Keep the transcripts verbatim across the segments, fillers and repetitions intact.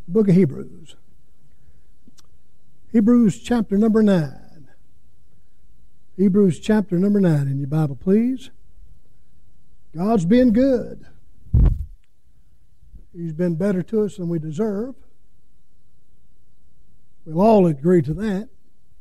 the book of Hebrews. Hebrews chapter number nine. Hebrews chapter number nine in your Bible, please. God's been good. He's been better to us than we deserve. We'll all agree to that.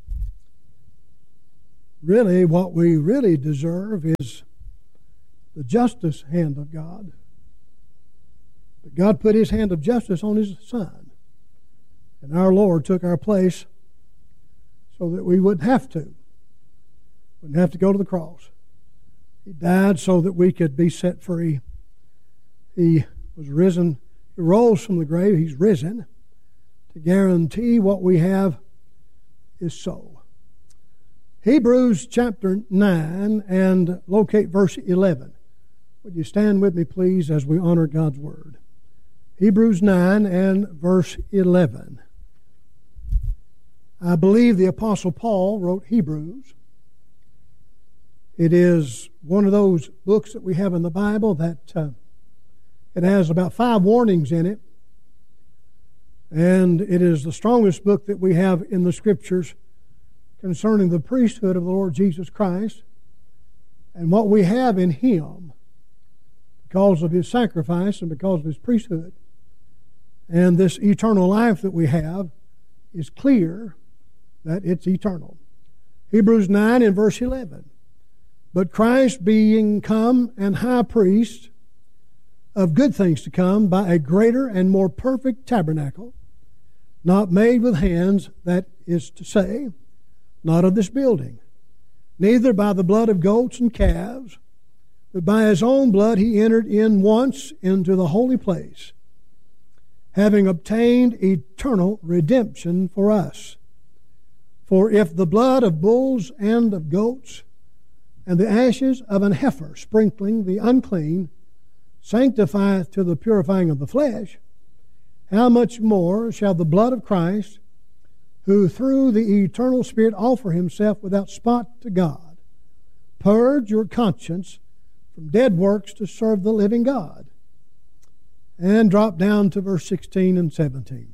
Really, what we really deserve is the justice hand of God. But God put His hand of justice on His Son. And our Lord took our place so that we wouldn't have to. Wouldn't have to go to the cross. He died so that we could be set free. He was risen. He rose from the grave. He's risen to guarantee what we have is so. Hebrews chapter nine and locate verse eleven. Would you stand with me, please, as we honor God's Word? Hebrews nine and verse eleven. I believe the Apostle Paul wrote Hebrews. It is one of those books that we have in the Bible that uh, it has about five warnings in it. And it is the strongest book that we have in the Scriptures concerning the priesthood of the Lord Jesus Christ and what we have in Him because of His sacrifice and because of His priesthood. And this eternal life that we have is clear that it's eternal. Hebrews nine and verse eleven. But Christ being come and high priest of good things to come by a greater and more perfect tabernacle, not made with hands, that is to say, not of this building, neither by the blood of goats and calves, but by His own blood He entered in once into the holy place, having obtained eternal redemption for us. For if the blood of bulls and of goats and the ashes of an heifer sprinkling the unclean sanctifieth to the purifying of the flesh, how much more shall the blood of Christ, who through the eternal Spirit offer Himself without spot to God, purge your conscience from dead works to serve the living God? And drop down to verse sixteen and seventeen.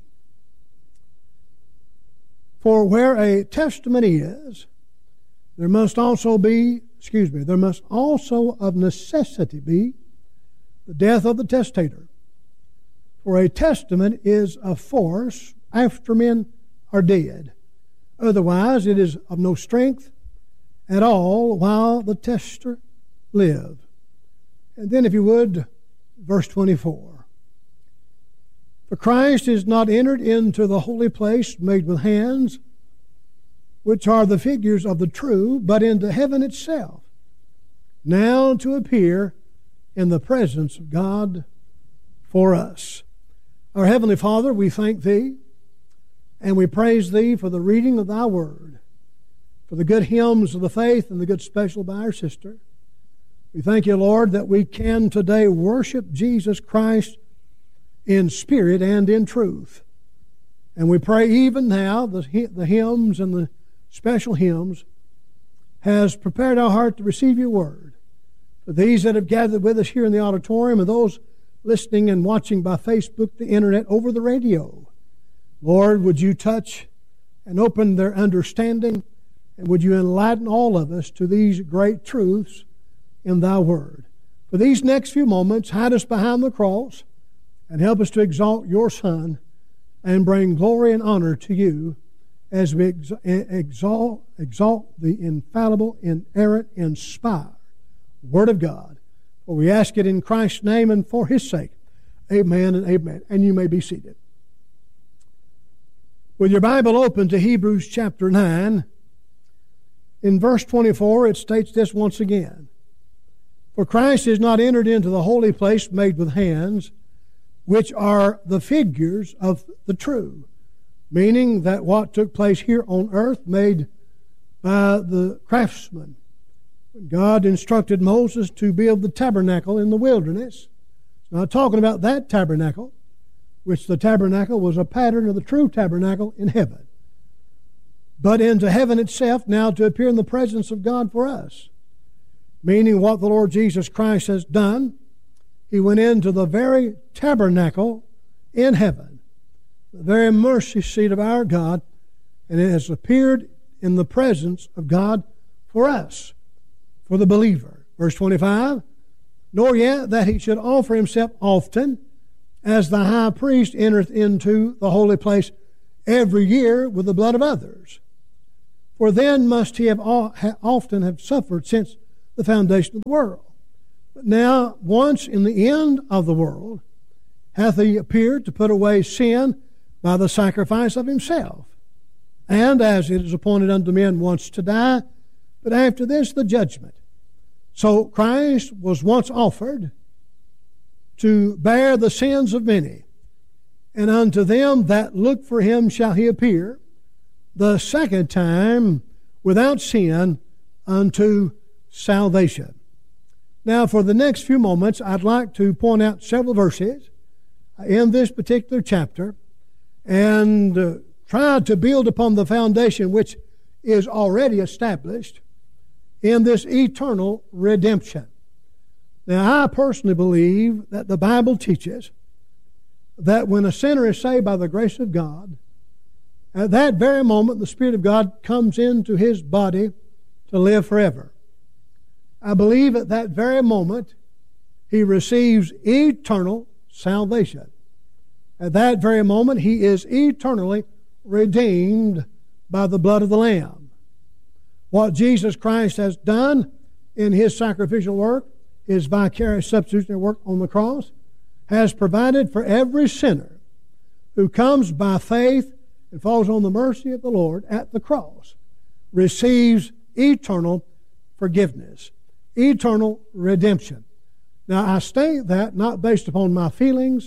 For where a testament is, there must also be, excuse me, there must also of necessity be the death of the testator. For a testament is of force after men are dead. Otherwise it is of no strength at all while the testator live. And then if you would, verse twenty-four. For Christ is not entered into the holy place made with hands, which are the figures of the true, but into heaven itself, now to appear in the presence of God for us. Our Heavenly Father, we thank Thee and we praise Thee for the reading of Thy Word, for the good hymns of the faith and the good special by our sister. We thank You, Lord, that we can today worship Jesus Christ in spirit and in truth. And we pray even now the, the hymns and the special hymns has prepared our heart to receive Your Word. For these that have gathered with us here in the auditorium and those listening and watching by Facebook, the internet, over the radio, Lord, would You touch and open their understanding, and would You enlighten all of us to these great truths in Thy Word. For these next few moments, hide us behind the cross and help us to exalt Your Son and bring glory and honor to You as we ex- exalt, exalt the infallible, inerrant, inspired Word of God. For we ask it in Christ's name and for His sake. Amen and amen. And you may be seated. With your Bible open to Hebrews chapter nine, in verse twenty-four it states this once again. For Christ is not entered into the holy place made with hands, which are the figures of the true, meaning that what took place here on earth made by the craftsman. God instructed Moses to build the tabernacle in the wilderness. It's not talking about that tabernacle, which the tabernacle was a pattern of the true tabernacle in heaven, but into heaven itself now to appear in the presence of God for us, meaning what the Lord Jesus Christ has done. He went into the very tabernacle in heaven the very mercy seat of our God, and it has appeared in the presence of God for us, for the believer. Verse twenty-five, nor yet that he should offer himself often, as the high priest entereth into the holy place every year with the blood of others. For then must he have often have suffered since the foundation of the world. But now, once in the end of the world, hath he appeared to put away sin by the sacrifice of himself. And as it is appointed unto men once to die, but after this the judgment. So Christ was once offered to bear the sins of many, and unto them that look for him shall he appear the second time without sin unto salvation. Now, for the next few moments, I'd like to point out several verses in this particular chapter and uh, try to build upon the foundation which is already established in this eternal redemption. Now, I personally believe that the Bible teaches that when a sinner is saved by the grace of God, at that very moment the Spirit of God comes into his body to live forever. I believe at that very moment he receives eternal salvation. At that very moment he is eternally redeemed by the blood of the Lamb. What Jesus Christ has done in his sacrificial work, his vicarious substitutionary work on the cross, has provided for every sinner who comes by faith and falls on the mercy of the Lord at the cross, receives eternal forgiveness, eternal redemption. Now, I state that not based upon my feelings.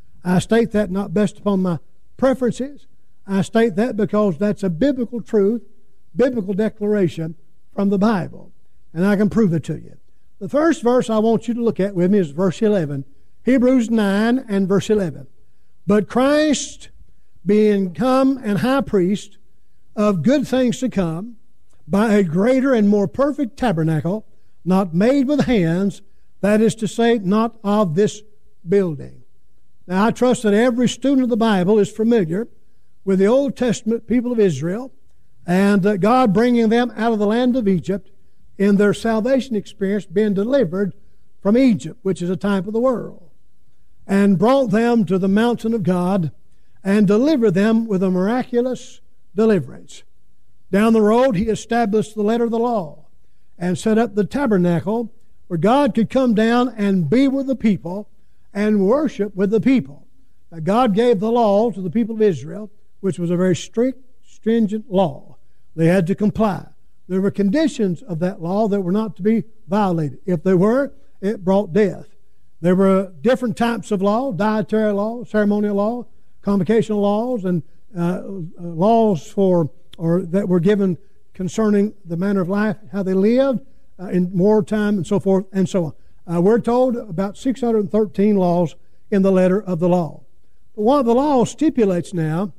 I state that not based upon my preferences. I state that because that's a biblical truth, biblical declaration from the Bible, and I can prove it to you. The first verse I want you to look at with me is verse eleven. Hebrews nine and verse eleven. But Christ, being come and high priest of good things to come, by a greater and more perfect tabernacle, not made with hands, that is to say, not of this building. Now, I trust that every student of the Bible is familiar with the Old Testament people of Israel and uh, God bringing them out of the land of Egypt in their salvation experience, being delivered from Egypt, which is a type of the world, and brought them to the mountain of God and delivered them with a miraculous deliverance. Down the road, he established the letter of the law and set up the tabernacle where God could come down and be with the people and worship with the people. Now, God gave the law to the people of Israel, which was a very strict, stringent law. They had to comply. There were conditions of that law that were not to be violated. If they were, it brought death. There were different types of law: dietary law, ceremonial law, convocational laws, and uh, laws for or that were given concerning the manner of life, how they lived uh, in wartime, and so forth and so on. Uh, we're told about six hundred thirteen laws in the letter of the law. But what the law stipulates now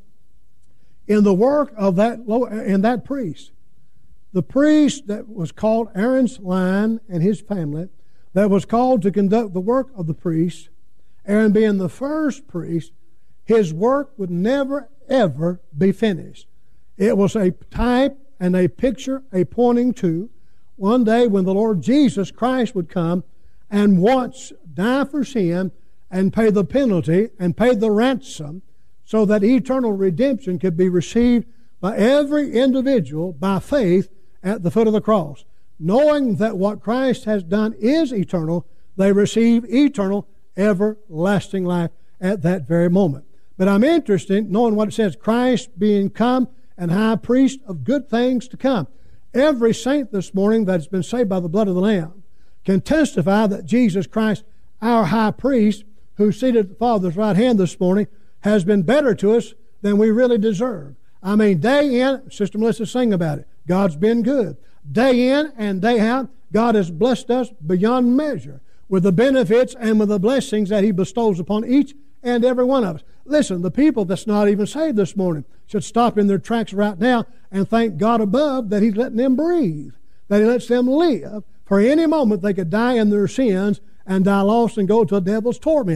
in the work of that in that priest, the priest that was called Aaron's line and his family, that was called to conduct the work of the priest, Aaron being the first priest, his work would never, ever be finished. It was a type and a picture, a pointing to one day when the Lord Jesus Christ would come and once die for sin and pay the penalty and pay the ransom so that eternal redemption could be received by every individual by faith at the foot of the cross. Knowing that what Christ has done is eternal, they receive eternal, everlasting life at that very moment. But I'm interested in knowing what it says, Christ being come and high priest of good things to come. Every saint this morning that has been saved by the blood of the Lamb can testify that Jesus Christ, our high priest, who's seated at the Father's right hand this morning, has been better to us than we really deserve. I mean, day in, Sister Melissa sang about it, God's been good. Day in and day out, God has blessed us beyond measure with the benefits and with the blessings that He bestows upon each and every one of us. Listen, the people that's not even saved this morning should stop in their tracks right now and thank God above that He's letting them breathe, that He lets them live. For any moment they could die in their sins and die lost and go to a devil's torment.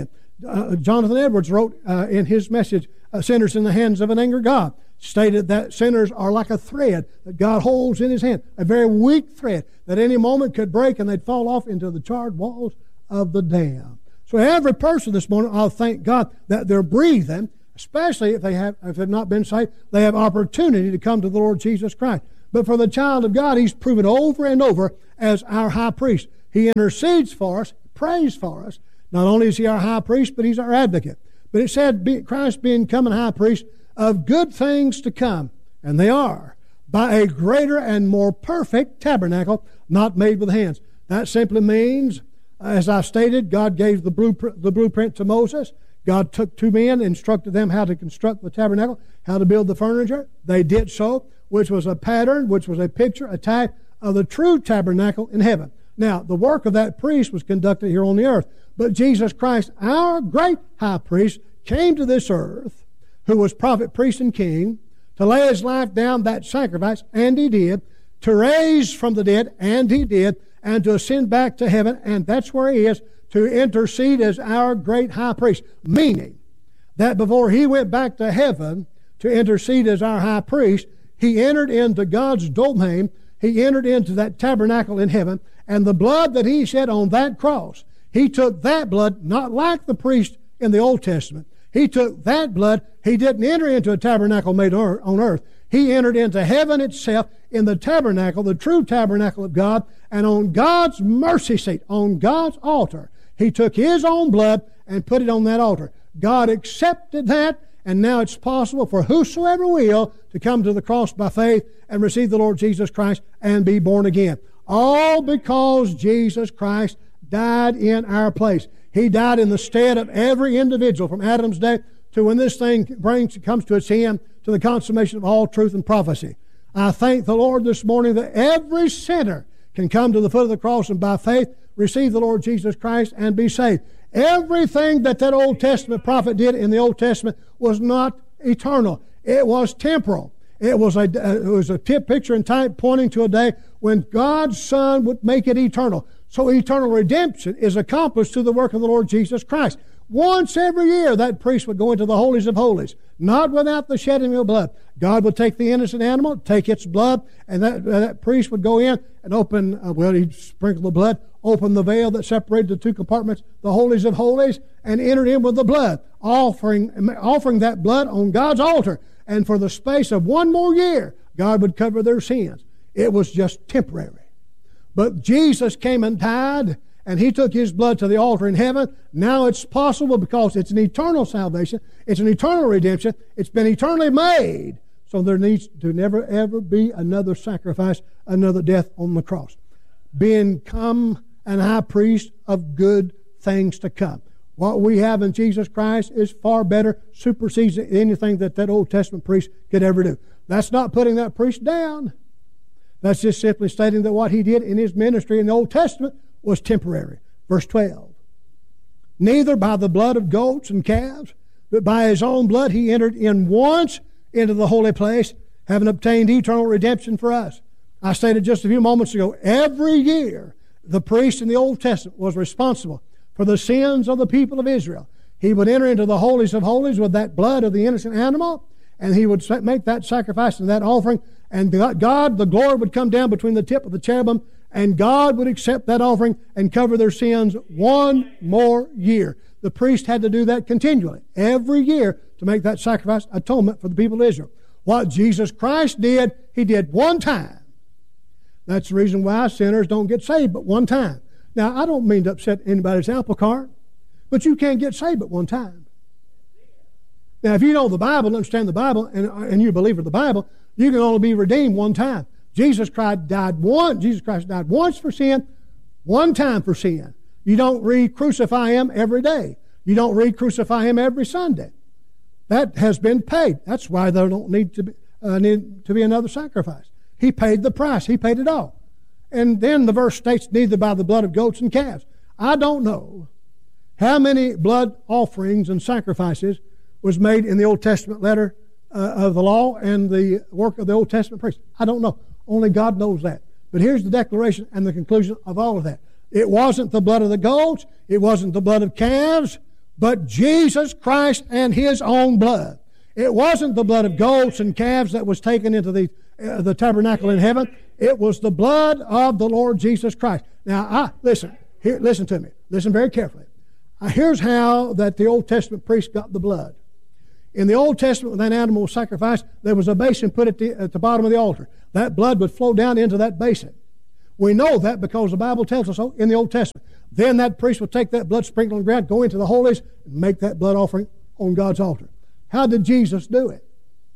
uh, Jonathan Edwards wrote uh, in his message, uh, Sinners in the Hands of an Angry God, stated that sinners are like a thread that God holds in his hand, a very weak thread that any moment could break and they'd fall off into the charred walls of the dam. So every person this morning, I'll thank God that they're breathing, especially if they have, if they've not been saved, they have opportunity to come to the Lord Jesus Christ. But for the child of God, he's proven over and over as our high priest. He intercedes for us, prays for us. Not only is he our high priest, but he's our advocate. But it said Christ being come and high priest of good things to come, and they are, by a greater and more perfect tabernacle, not made with hands. That simply means, as I stated, God gave the blueprint, the blueprint to Moses. God took two men, instructed them how to construct the tabernacle, how to build the furniture. They did so, which was a pattern, which was a picture, a type of the true tabernacle in heaven. Now, the work of that priest was conducted here on the earth. But Jesus Christ, our great high priest, came to this earth, who was prophet, priest, and king, to lay his life down, that sacrifice, and he did, to raise from the dead, and he did, and to ascend back to heaven, and that's where he is, to intercede as our great high priest. Meaning that before he went back to heaven to intercede as our high priest, he entered into God's domain, he entered into that tabernacle in heaven, and the blood that he shed on that cross, he took that blood, not like the priest in the Old Testament. He took that blood. He didn't enter into a tabernacle made on earth. He entered into heaven itself in the tabernacle, the true tabernacle of God, and on God's mercy seat, on God's altar, he took his own blood and put it on that altar. God accepted that, and now it's possible for whosoever will to come to the cross by faith and receive the Lord Jesus Christ and be born again. All because Jesus Christ died in our place. He died in the stead of every individual from Adam's day to when this thing brings comes to its end, to the consummation of all truth and prophecy. I thank the Lord this morning that every sinner can come to the foot of the cross and by faith receive the Lord Jesus Christ and be saved. Everything that that Old Testament prophet did in the Old Testament was not eternal. It was temporal. It was a, uh, it was a tip, picture and type pointing to a day when God's Son would make it eternal. So eternal redemption is accomplished through the work of the Lord Jesus Christ. Once every year, that priest would go into the holies of holies, not without the shedding of blood. God would take the innocent animal, take its blood, and that, that priest would go in and open, uh, well, he'd sprinkle the blood, open the veil that separated the two compartments, the holies of holies, and entered in with the blood, offering, offering that blood on God's altar. And for the space of one more year, God would cover their sins. It was just temporary. But Jesus came and died, and he took his blood to the altar in heaven. Now it's possible because it's an eternal salvation. It's an eternal redemption. It's been eternally made. So there needs to never, ever be another sacrifice, another death on the cross. Being come an high priest of good things to come. What we have in Jesus Christ is far better, supersedes anything that that Old Testament priest could ever do. That's not putting that priest down. That's just simply stating that what he did in his ministry in the Old Testament was temporary. Verse twelve. Neither by the blood of goats and calves, but by his own blood he entered in once into the holy place, having obtained eternal redemption for us. I stated just a few moments ago, every year the priest in the Old Testament was responsible for the sins of the people of Israel. He would enter into the holies of holies with that blood of the innocent animal, and he would make that sacrifice and that offering, and God, the glory would come down between the tip of the cherubim, and God would accept that offering and cover their sins one more year. The priest had to do that continually, every year, to make that sacrifice atonement for the people of Israel. What Jesus Christ did, he did one time. That's the reason why sinners don't get saved but one time. Now, I don't mean to upset anybody's apple cart, but you can't get saved but one time. Now, if you know the Bible, understand the Bible, and, and you're a believer of the Bible, you can only be redeemed one time. Jesus Christ died once. Jesus Christ died once for sin, one time for sin. You don't re-crucify him every day. You don't re-crucify him every Sunday. That has been paid. That's why there don't need to be, uh, need to be another sacrifice. He paid the price. He paid it all. And then the verse states, neither by the blood of goats and calves. I don't know how many blood offerings and sacrifices was made in the Old Testament letter uh, of the law and the work of the Old Testament priest. I don't know. Only God knows that. But here's the declaration and the conclusion of all of that. It wasn't the blood of the goats. It wasn't the blood of calves. but Jesus Christ and His own blood. It wasn't the blood of goats and calves that was taken into the, uh, the tabernacle in heaven. It was the blood of the Lord Jesus Christ. Now, I, listen, here, listen to me. Listen very carefully. Uh, here's how that the Old Testament priest got the blood. In the Old Testament, when that animal was sacrificed, there was a basin put at the, at the bottom of the altar. That blood would flow down into that basin. We know that because the Bible tells us so in the Old Testament. Then that priest would take that blood sprinkled on the ground, go into the holies, and make that blood offering on God's altar. How did Jesus do it?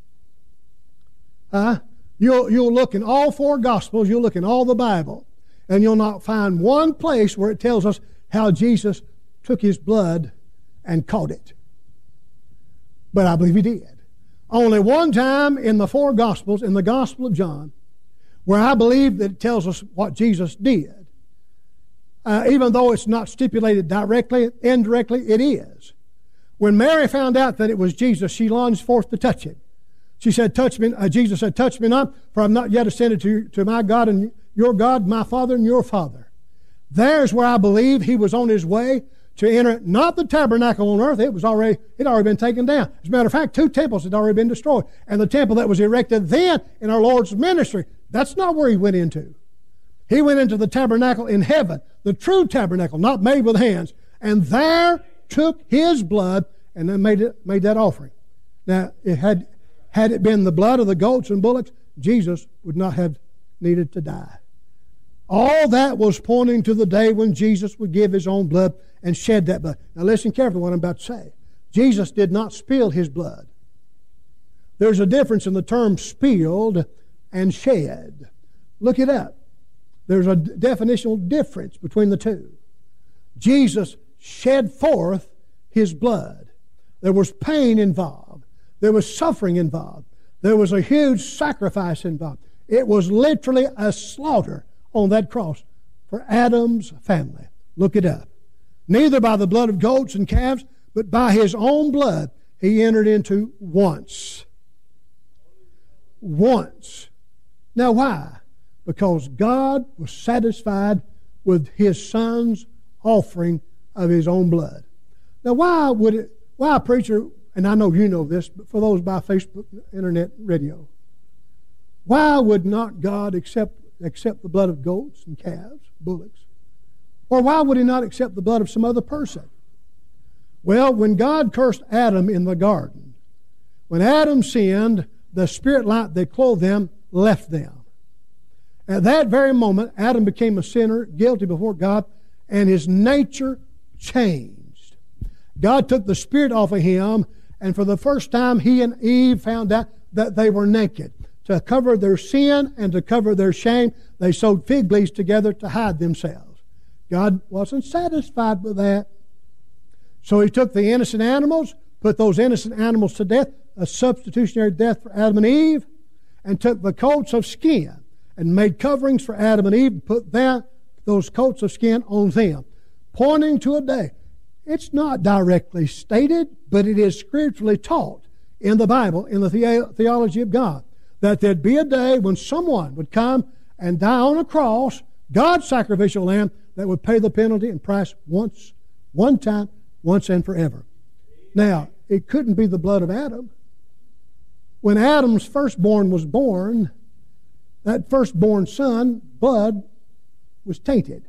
Huh? You'll, you'll look in all four Gospels, you'll look in all the Bible, and you'll not find one place where it tells us how Jesus took His blood and caught it. But I believe He did. Only one time in the four Gospels, in the Gospel of John, where I believe that it tells us what Jesus did. Uh, even though it's not stipulated directly, indirectly, it is. When Mary found out that it was Jesus, she lunged forth to touch Him. She said, touch me, uh, Jesus said, touch me not, for I'm not yet ascended to, to my God and your God, my Father and your Father. There's where I believe He was on His way to enter, not the tabernacle on earth. It was already, it had already been taken down. As a matter of fact, two temples had already been destroyed. And the temple that was erected then in our Lord's ministry, that's not where He went into. He went into the tabernacle in heaven, the true tabernacle, not made with hands, and there took His blood and then made it, made that offering. Now, it had, had it been the blood of the goats and bullocks, Jesus would not have needed to die. All that was pointing to the day when Jesus would give His own blood and shed that blood. Now listen carefully to what I'm about to say. Jesus did not spill His blood. There's a difference in the term spilled and shed. Look it up. There's a definitional difference between the two. Jesus shed forth His blood. There was pain involved. There was suffering involved. There was a huge sacrifice involved. It was literally a slaughter on that cross for Adam's family. Look it up. Neither by the blood of goats and calves, but by His own blood He entered into once. Once. Now why? Because God was satisfied with His Son's offering of His own blood. Now why would it, why, preacher, and I know you know this, but for those by Facebook, internet, radio, why would not God accept, accept the blood of goats and calves, bullocks? Or why would He not accept the blood of some other person? Well, when God cursed Adam in the garden, when Adam sinned, the spirit light that clothed them left them. At that very moment, Adam became a sinner, guilty before God, and his nature changed. God took the spirit off of him, and for the first time, he and Eve found out that they were naked. To cover their sin and to cover their shame, they sewed fig leaves together to hide themselves. God wasn't satisfied with that. So He took the innocent animals, put those innocent animals to death, a substitutionary death for Adam and Eve, and took the coats of skin and made coverings for Adam and Eve and put that, those coats of skin on them, pointing to a day. It's not directly stated, but it is scripturally taught in the Bible, in the, the theology of God, that there'd be a day when someone would come and die on a cross, God's sacrificial lamb, that would pay the penalty and price once, one time, once and forever. Now, it couldn't be the blood of Adam. When Adam's firstborn was born, that firstborn son, blood, was tainted.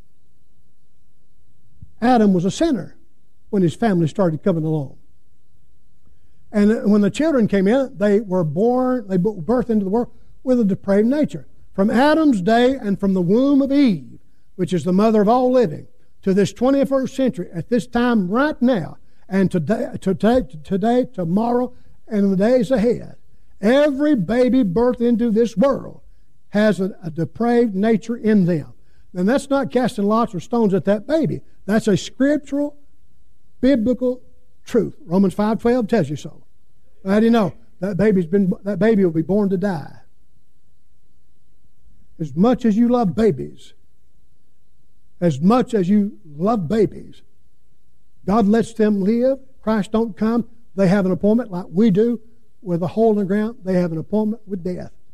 Adam was a sinner when his family started coming along. And when the children came in, they were born, they were birthed into the world with a depraved nature. From Adam's day and from the womb of Eve, which is the mother of all living, to this twenty-first century, at this time right now, and today, today, today, tomorrow, and in the days ahead, every baby birthed into this world has a, a depraved nature in them. And that's not casting lots or stones at that baby. That's a scriptural, biblical truth. Romans five twelve tells you so. How do you know? That baby's been that baby will be born to die. As much as you love babies, as much as you love babies, God lets them live. Christ don't come. They have an appointment like we do with a hole in the ground. They have an appointment with death.